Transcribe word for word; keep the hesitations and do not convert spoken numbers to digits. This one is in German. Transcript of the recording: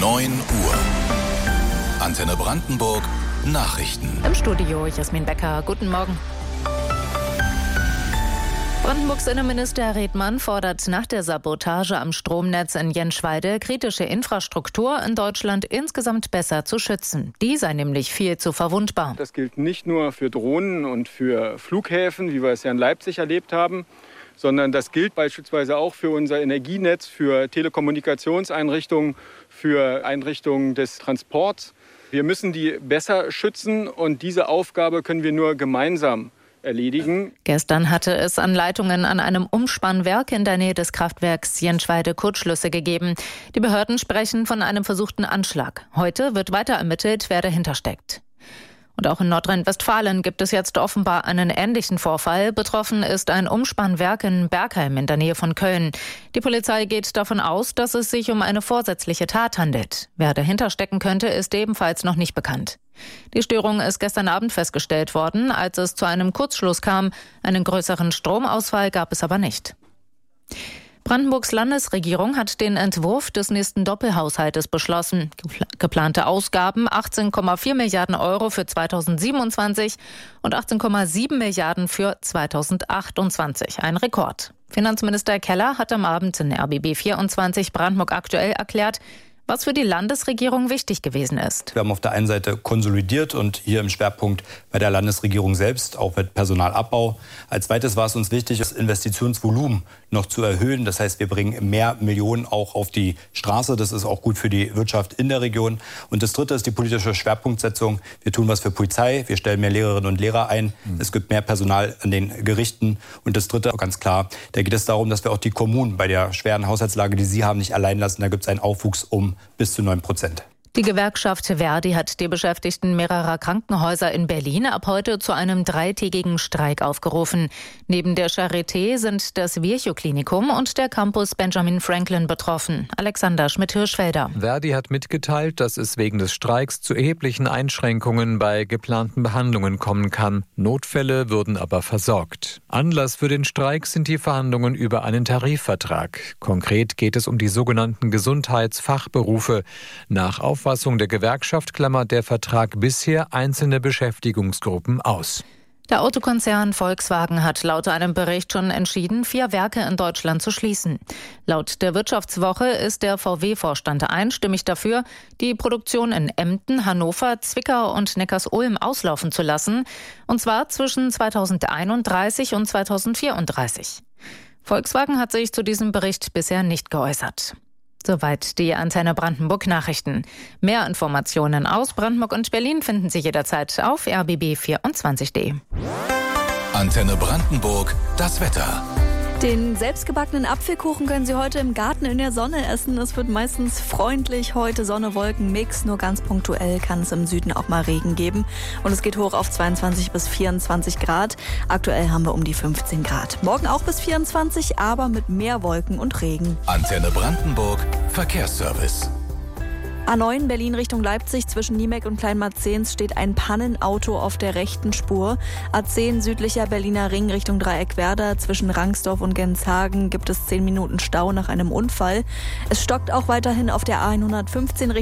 neun Uhr. Antenne Brandenburg Nachrichten. Im Studio Jasmin Becker. Guten Morgen. Brandenburgs Innenminister Redmann fordert nach der Sabotage am Stromnetz in Jenschwalde kritische Infrastruktur in Deutschland insgesamt besser zu schützen. Die sei nämlich viel zu verwundbar. Das gilt nicht nur für Drohnen und für Flughäfen, wie wir es ja in Leipzig erlebt haben, sondern das gilt beispielsweise auch für unser Energienetz, für Telekommunikationseinrichtungen, für Einrichtungen des Transports. Wir müssen die besser schützen und diese Aufgabe können wir nur gemeinsam erledigen. Gestern hatte es an Leitungen an einem Umspannwerk in der Nähe des Kraftwerks Jenschwalde Kurzschlüsse gegeben. Die Behörden sprechen von einem versuchten Anschlag. Heute wird weiter ermittelt, wer dahinter steckt. Und auch in Nordrhein-Westfalen gibt es jetzt offenbar einen ähnlichen Vorfall. Betroffen ist ein Umspannwerk in Bergheim in der Nähe von Köln. Die Polizei geht davon aus, dass es sich um eine vorsätzliche Tat handelt. Wer dahinter stecken könnte, ist ebenfalls noch nicht bekannt. Die Störung ist gestern Abend festgestellt worden, als es zu einem Kurzschluss kam. Einen größeren Stromausfall gab es aber nicht. Brandenburgs Landesregierung hat den Entwurf des nächsten Doppelhaushaltes beschlossen. Geplante Ausgaben achtzehn Komma vier Milliarden Euro für zweitausendsiebenundzwanzig und achtzehn Komma sieben Milliarden für zweitausendachtundzwanzig. Ein Rekord. Finanzminister Keller hat am Abend in R B B vierundzwanzig Brandenburg aktuell erklärt, was für die Landesregierung wichtig gewesen ist. Wir haben auf der einen Seite konsolidiert und hier im Schwerpunkt bei der Landesregierung selbst, auch mit Personalabbau. Als zweites war es uns wichtig, das Investitionsvolumen noch zu erhöhen. Das heißt, wir bringen mehr Millionen auch auf die Straße. Das ist auch gut für die Wirtschaft in der Region. Und das dritte ist die politische Schwerpunktsetzung. Wir tun was für Polizei, wir stellen mehr Lehrerinnen und Lehrer ein. Mhm. Es gibt mehr Personal an den Gerichten. Und das dritte, ganz klar, da geht es darum, dass wir auch die Kommunen bei der schweren Haushaltslage, die sie haben, nicht allein lassen. Da gibt es einen Aufwuchs um bis zu neun Prozent. Die Gewerkschaft Verdi hat die Beschäftigten mehrerer Krankenhäuser in Berlin ab heute zu einem dreitägigen Streik aufgerufen. Neben der Charité sind das Virchow-Klinikum und der Campus Benjamin Franklin betroffen. Alexander Schmidt-Hirschfelder. Verdi hat mitgeteilt, dass es wegen des Streiks zu erheblichen Einschränkungen bei geplanten Behandlungen kommen kann. Notfälle würden aber versorgt. Anlass für den Streik sind die Verhandlungen über einen Tarifvertrag. Konkret geht es um die sogenannten Gesundheitsfachberufe. Nach Auffassung der Gewerkschaft klammert der Vertrag bisher einzelne Beschäftigungsgruppen aus. Der Autokonzern Volkswagen hat laut einem Bericht schon entschieden, vier Werke in Deutschland zu schließen. Laut der Wirtschaftswoche ist der V W-Vorstand einstimmig dafür, die Produktion in Emden, Hannover, Zwickau und Neckarsulm auslaufen zu lassen, und zwar zwischen zweitausendeinunddreißig und zweitausendvierunddreißig. Volkswagen hat sich zu diesem Bericht bisher nicht geäußert. Soweit die Antenne Brandenburg Nachrichten. Mehr Informationen aus Brandenburg und Berlin finden Sie jederzeit auf R B B vierundzwanzig punkt de. Antenne Brandenburg, das Wetter. Den selbstgebackenen Apfelkuchen können Sie heute im Garten in der Sonne essen. Es wird meistens freundlich. Heute Sonne-Wolken-Mix. Nur ganz punktuell kann es im Süden auch mal Regen geben. Und es geht hoch auf zweiundzwanzig bis vierundzwanzig Grad. Aktuell haben wir um die fünfzehn Grad. Morgen auch bis vierundzwanzig, aber mit mehr Wolken und Regen. Antenne Brandenburg, Verkehrsservice. A neun Berlin Richtung Leipzig zwischen Niemek und Kleinmarzehns steht ein Pannenauto auf der rechten Spur. A zehn südlicher Berliner Ring Richtung Dreieckwerder zwischen Rangsdorf und Genshagen gibt es zehn Minuten Stau nach einem Unfall. Es stockt auch weiterhin auf der A hundertfünfzehn Richtung